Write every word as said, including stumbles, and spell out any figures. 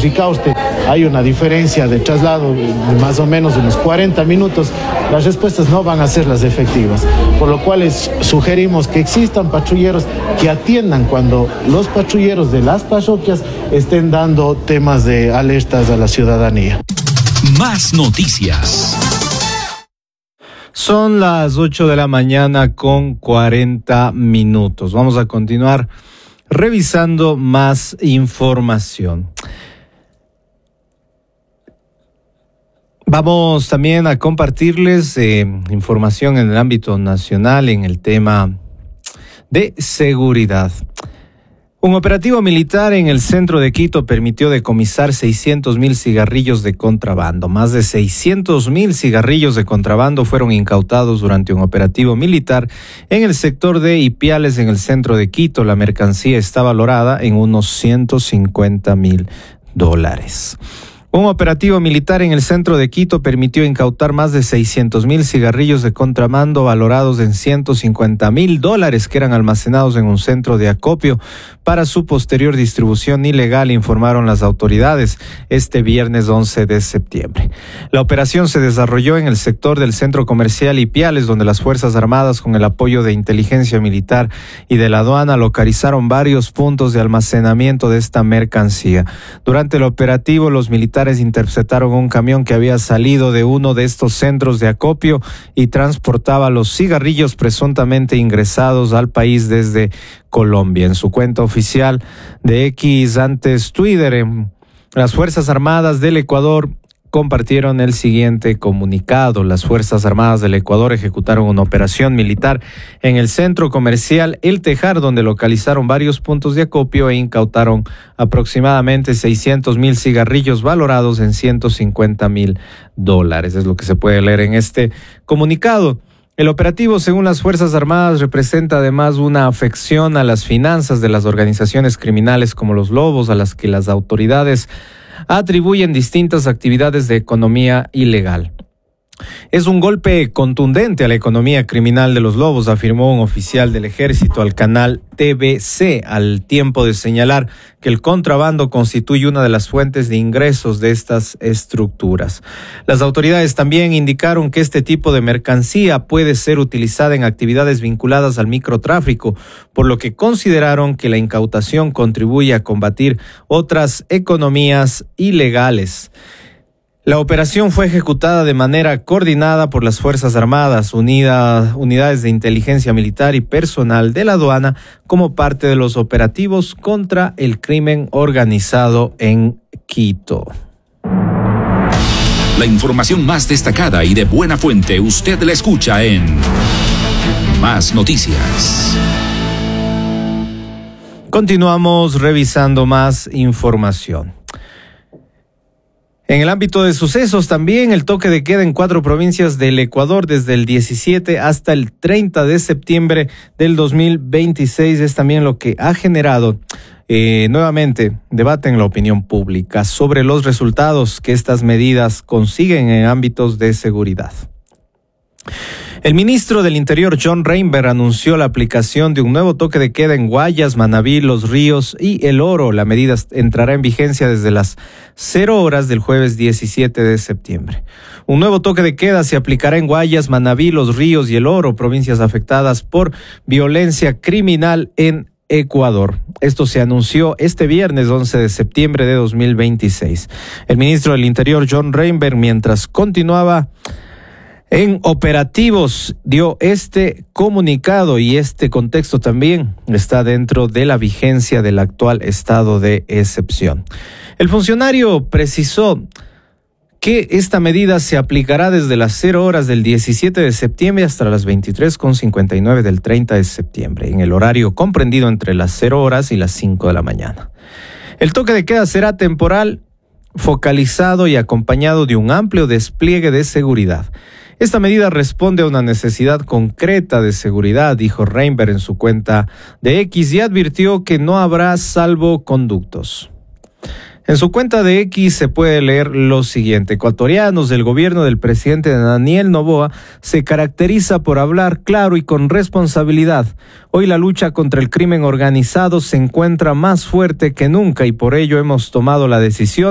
Ricaurte hay una diferencia de traslado de más o menos de unos cuarenta minutos, las respuestas no van a ser las efectivas, por lo cual es, sugerimos que existan patrulleros que atiendan cuando los patrulleros de las parroquias estén dando temas de alertas a la ciudadanía. Más noticias. Son las ocho de la mañana con cuarenta minutos. Vamos a continuar revisando más información. Vamos también a compartirles eh, información en el ámbito nacional en el tema de seguridad. Un operativo militar en el centro de Quito permitió decomisar seiscientos mil cigarrillos de contrabando. Más de seiscientos mil cigarrillos de contrabando fueron incautados durante un operativo militar en el sector de Ipiales, en el centro de Quito. La mercancía está valorada en unos ciento cincuenta mil dólares. Un operativo militar en el centro de Quito permitió incautar más de seiscientos mil cigarrillos de contrabando valorados en ciento cincuenta mil dólares que eran almacenados en un centro de acopio para su posterior distribución ilegal, informaron las autoridades este viernes once de septiembre. La operación se desarrolló en el sector del centro comercial Ipiales, donde las Fuerzas Armadas, con el apoyo de inteligencia militar y de la aduana, localizaron varios puntos de almacenamiento de esta mercancía. Durante el operativo, los militares interceptaron un camión que había salido de uno de estos centros de acopio y transportaba los cigarrillos presuntamente ingresados al país desde Colombia. En su cuenta oficial de X, antes Twitter, las Fuerzas Armadas del Ecuador compartieron el siguiente comunicado. Las Fuerzas Armadas del Ecuador ejecutaron una operación militar en el centro comercial El Tejar, donde localizaron varios puntos de acopio e incautaron aproximadamente seiscientos mil cigarrillos valorados en ciento cincuenta mil dólares. Es lo que se puede leer en este comunicado. El operativo, según las Fuerzas Armadas, representa además una afección a las finanzas de las organizaciones criminales como los Lobos, a las que las autoridades atribuyen distintas actividades de economía ilegal. Es un golpe contundente a la economía criminal de los Lobos, afirmó un oficial del ejército al canal T V C, al tiempo de señalar que el contrabando constituye una de las fuentes de ingresos de estas estructuras. Las autoridades también indicaron que este tipo de mercancía puede ser utilizada en actividades vinculadas al microtráfico, por lo que consideraron que la incautación contribuye a combatir otras economías ilegales. La operación fue ejecutada de manera coordinada por las Fuerzas Armadas, unida, unidades de inteligencia militar y personal de la aduana como parte de los operativos contra el crimen organizado en Quito. La información más destacada y de buena fuente usted la escucha en Más Noticias. Continuamos revisando más información. En el ámbito de sucesos también, el toque de queda en cuatro provincias del Ecuador desde el diecisiete hasta el treinta de septiembre del dos mil veintiséis es también lo que ha generado eh, nuevamente debate en la opinión pública sobre los resultados que estas medidas consiguen en ámbitos de seguridad. El ministro del Interior, John Reinberg, anunció la aplicación de un nuevo toque de queda en Guayas, Manabí, Los Ríos y El Oro. La medida entrará en vigencia desde las cero horas del jueves diecisiete de septiembre. Un nuevo toque de queda se aplicará en Guayas, Manabí, Los Ríos y El Oro, provincias afectadas por violencia criminal en Ecuador. Esto se anunció este viernes once de septiembre de dos mil veintiséis. El ministro del Interior, John Reinberg, mientras continuaba en operativos, dio este comunicado, y este contexto también está dentro de la vigencia del actual estado de excepción. El funcionario precisó que esta medida se aplicará desde las cero horas del diecisiete de septiembre hasta las veintitrés con cincuenta y nueve del treinta de septiembre, en el horario comprendido entre las cero horas y las cinco de la mañana. El toque de queda será temporal, focalizado y acompañado de un amplio despliegue de seguridad. Esta medida responde a una necesidad concreta de seguridad, dijo Reinberg en su cuenta de X, y advirtió que no habrá salvoconductos. En su cuenta de X se puede leer lo siguiente: ecuatorianos, el gobierno del presidente Daniel Noboa se caracteriza por hablar claro y con responsabilidad. Hoy la lucha contra el crimen organizado se encuentra más fuerte que nunca y por ello hemos tomado la decisión